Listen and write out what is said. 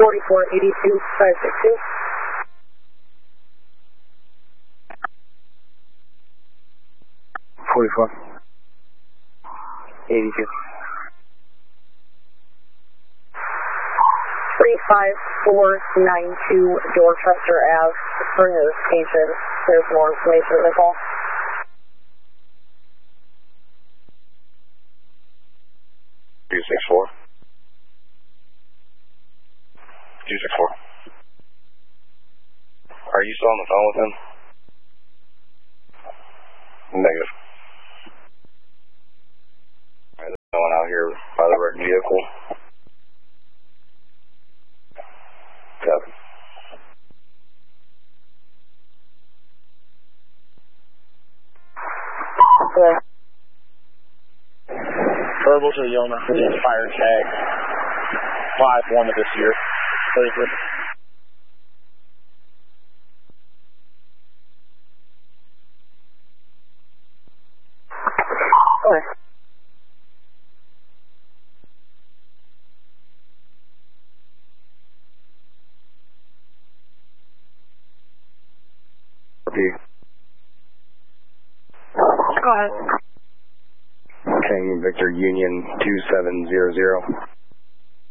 562. 44. 82. 35492 Dorchester Ave. For notification, there's more information in the call. Two 264. 264. Are you still on the phone with him? Negative. Alright, there's no one out here by the wrecked vehicle. Copy. Yeah. Verbal to the owner for the expired tag. 5-1 of this year. 33. Okay. Go ahead. King Victor Union 2700.